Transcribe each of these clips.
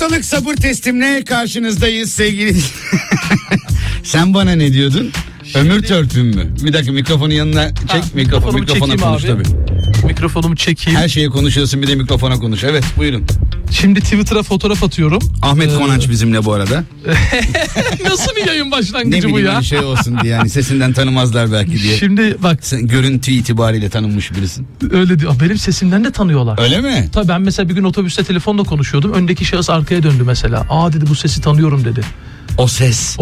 Haftalık sabır testimle karşınızdayız sevgili. Sen bana ne diyordun? Ömür törpüm mü? Bir dakika mikrofonu yanına çek. Mikrofona konuş abi. tabii. Mikrofonumu çekeyim. Her şeye konuşuyorsun, bir de mikrofona konuş. Evet, buyurun. Şimdi Twitter'a fotoğraf atıyorum. Ahmet Konanç bizimle bu arada. Nasıl bir yayın başlangıcı Ne bu bileyim ya? hani şey olsun diye, yani sesinden tanımazlar belki diye. Şimdi bak. Sen görüntü itibariyle tanınmış birisin. Öyle diyor. Benim sesimden de tanıyorlar. Öyle mi? Tabii ben mesela bir gün otobüste telefonla konuşuyordum. Öndeki şahıs arkaya döndü mesela. Aa dedi, bu sesi tanıyorum dedi. O ses.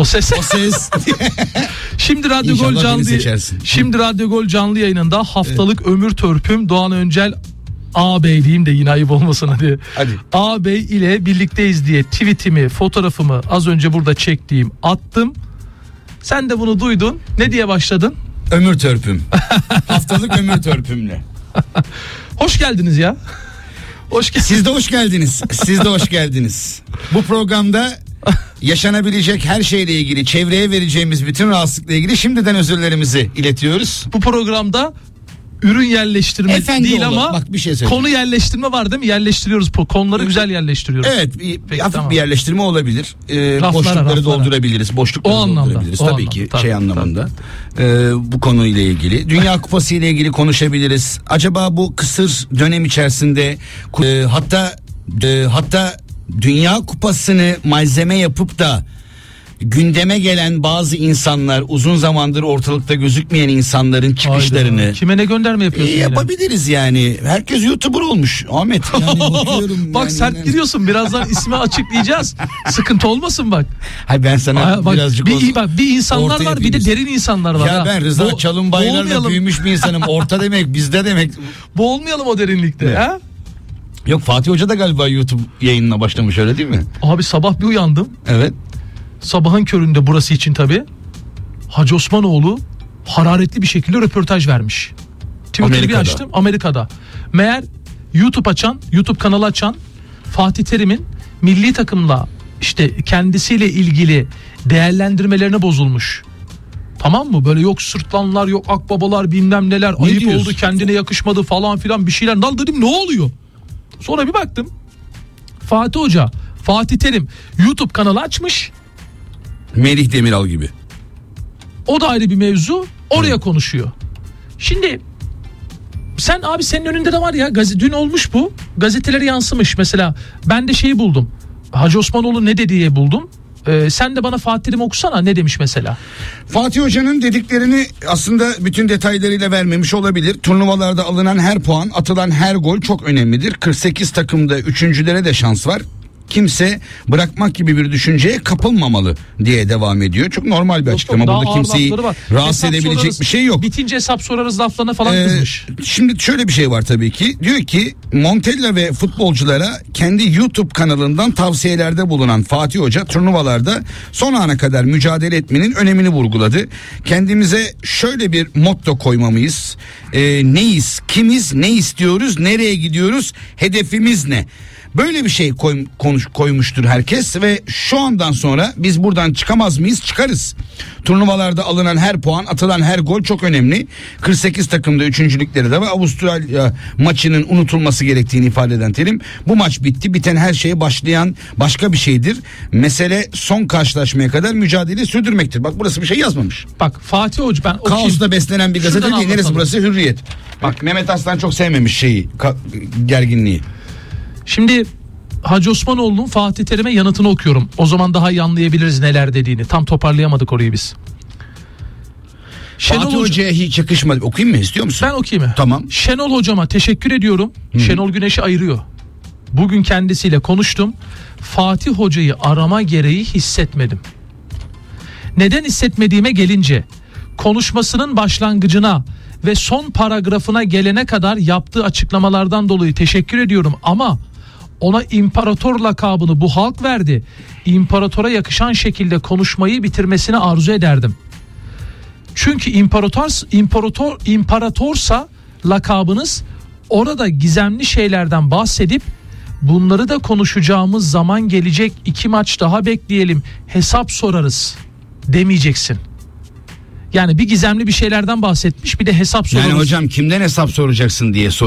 Şimdi Radyo İnşallah Gol beni canlı. seçersin. Şimdi Radyo Gol canlı yayınında haftalık ömür törpüm Doğan Öncel ağabey diyeyim de yine ayıp olmasın hadi. Ağabey ile birlikteyiz diye tweetimi, fotoğrafımı az önce burada çektiğim attım. Sen de bunu duydun. Ne diye başladın? Ömür törpüm. Haftalık ömür törpümle. Hoş geldiniz ya. Siz de hoş geldiniz. Siz de hoş geldiniz. Bu programda yaşanabilecek her şeyle ilgili, çevreye vereceğimiz bütün rahatsızlıkla ilgili şimdiden özürlerimizi iletiyoruz. Bu programda ürün yerleştirme Efendi değil oğlum, ama bak bir şey söyleyeyim. konu yerleştirme var değil mi? Yerleştiriyoruz. Konuları güzel yerleştiriyoruz. Evet, Peki, hafif tamam. bir yerleştirme olabilir. Raflara. Boşlukları doldurabiliriz. Boşlukları O anlamda, doldurabiliriz. o Tabii anlamda, ki tabii, anlamında. Bu konuyla ilgili. Dünya Kupası ile ilgili konuşabiliriz. Acaba bu kısır dönem içerisinde hatta Dünya Kupası'nı malzeme yapıp da gündeme gelen bazı insanlar, uzun zamandır ortalıkta gözükmeyen insanların çıkışlarını Hayda. Kime ne gönderme yapıyorsun? yapabiliriz yani. Herkes YouTuber olmuş Ahmet. Yani bakıyorum. Bak yani, sert giriyorsun. Birazdan ismi açıklayacağız. Sıkıntı olmasın bak. Hayır, ben sana Bak, birazcık bir insanlar var, bir de derin insanlar var. Ya ben Rıza Çalınbaylar'la büyümüş bir insanım. Orta demek, bizde demek. Boğulmayalım o derinlikte. Evet. Ha? Yok, Fatih Hoca da galiba YouTube yayınına başlamış, öyle değil mi? Abi sabah bir uyandım. Evet. Sabahın köründe burası için tabii. Hacı Osmanoğlu hararetli bir şekilde röportaj vermiş. Twitter'ı bir açtım, Amerika'da. Meğer YouTube kanalı açan Fatih Terim'in milli takımla işte kendisiyle ilgili değerlendirmelerine bozulmuş. Tamam mı? Böyle yok sırtlanlar, yok akbabalar, bilmem neler, ayıp diyorsun? oldu, kendine yakışmadı falan filan bir şeyler. Lan dedim, ne oluyor? Sonra bir baktım. Fatih Terim YouTube kanalı açmış. Melih Demiral gibi. O da ayrı bir mevzu. Oraya konuşuyor. Şimdi senin önünde de var ya, dün olmuş bu. Gazetelere yansımış mesela. Ben de şeyi buldum. Hacı Osmanoğlu ne dediği buldum. Sen de bana Fatih Terim okusana, ne demiş mesela? Fatih Hoca'nın dediklerini aslında bütün detaylarıyla vermemiş olabilir. Turnuvalarda alınan her puan, atılan her gol çok önemlidir. 48 takımda üçüncülere de şans var. Kimse bırakmak gibi bir düşünceye kapılmamalı diye devam ediyor. Çok normal bir açıklama. Burada kimseyi rahatsız edebilecek bir şey yok. Bitince hesap sorarız laflarına falan kızmış. Şimdi şöyle bir şey var tabii ki. Diyor ki Montella ve futbolculara kendi YouTube kanalından tavsiyelerde bulunan Fatih Hoca turnuvalarda son ana kadar mücadele etmenin önemini vurguladı. Kendimize şöyle bir motto koymamıyız. Neyiz, kimiz, ne istiyoruz, nereye gidiyoruz, hedefimiz ne? Böyle bir şey koymuştur herkes ve şu andan sonra biz buradan çıkamaz mıyız? Çıkarız. Turnuvalarda alınan her puan, atılan her gol çok önemli. 48 takımda üçüncülükleri de var. Avustralya maçının unutulması gerektiğini ifade eden Terim. Bu maç bitti. Biten her şeye başlayan başka bir şeydir. Mesele son karşılaşmaya kadar mücadele sürdürmektir. Bak, burası bir şey yazmamış. Bak Fatih Hoca, ben kaosla beslenen bir gazete değil. Neresi burası? Hürriyet. Bak, Mehmet Aslan çok sevmemiş gerginliği. Şimdi Hacı Osmanoğlu'nun Fatih Terim'e yanıtını okuyorum. O zaman daha iyi anlayabiliriz neler dediğini. Tam toparlayamadık orayı biz. Fatih Hoca'ya hiç yakışmadı. Okuyayım mı? İstiyor musun? Ben okuyayım mı? Tamam. Şenol Hocama teşekkür ediyorum. Şenol Güneş'i ayırıyor. Bugün kendisiyle konuştum. Fatih Hoca'yı arama gereği hissetmedim. Neden hissetmediğime gelince, konuşmasının başlangıcına ve son paragrafına gelene kadar yaptığı açıklamalardan dolayı teşekkür ediyorum ama ona imparator lakabını bu halk verdi. İmparatora yakışan şekilde konuşmayı bitirmesini arzu ederdim. Çünkü imparatorsa lakabınız, orada gizemli şeylerden bahsedip bunları da konuşacağımız zaman gelecek, 2 maç daha bekleyelim, hesap sorarız demeyeceksin. Yani bir gizemli bir şeylerden bahsetmiş, bir de hesap sorarız. Yani hocam kimden hesap soracaksın diye